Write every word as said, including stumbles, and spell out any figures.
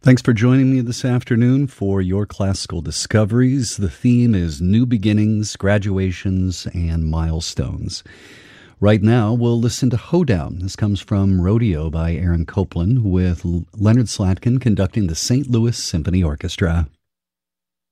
Thanks for joining me this afternoon for your classical discoveries. The theme is new beginnings, graduations, and milestones. Right now, we'll listen to Hoedown. This comes from Rodeo by Aaron Copland, with Leonard Slatkin conducting the Saint Louis Symphony Orchestra.